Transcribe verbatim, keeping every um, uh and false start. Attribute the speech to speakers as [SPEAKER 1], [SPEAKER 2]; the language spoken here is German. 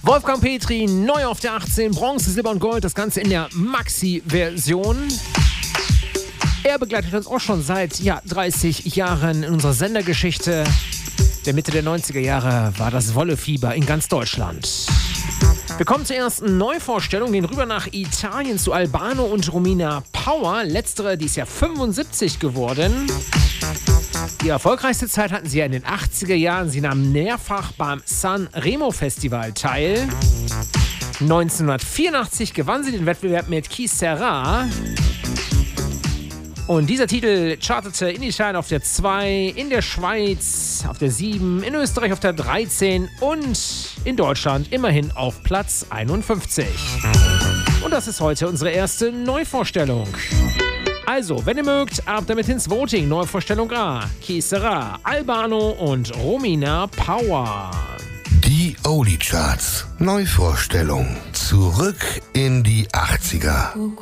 [SPEAKER 1] Wolfgang Petri, neu auf der achtzehn, Bronze, Silber und Gold, das Ganze in der Maxi-Version. Er begleitet uns auch schon seit ja, dreißig Jahren in unserer Sendergeschichte. Der Mitte der neunziger Jahre war das Wollefieber in ganz Deutschland. Wir kommen zur ersten Neuvorstellung, gehen rüber nach Italien zu Albano und Romina Power. Letztere, die ist ja fünfundsiebzig geworden. Die erfolgreichste Zeit hatten sie ja in den achtziger Jahren. Sie nahmen mehrfach beim Sanremo Festival teil. neunzehnhundertvierundachtzig gewann sie den Wettbewerb mit Chi Sera. Und dieser Titel chartete in Italien auf der zwei, in der Schweiz auf der sieben, in Österreich auf der dreizehn und in Deutschland immerhin auf Platz einundfünfzig. Und das ist heute unsere erste Neuvorstellung. Also, wenn ihr mögt, ab damit ins Voting. Neuvorstellung A, Chi Sera, Albano und Romina Power.
[SPEAKER 2] Die Oldie Charts. Neuvorstellung. Zurück in die achtziger.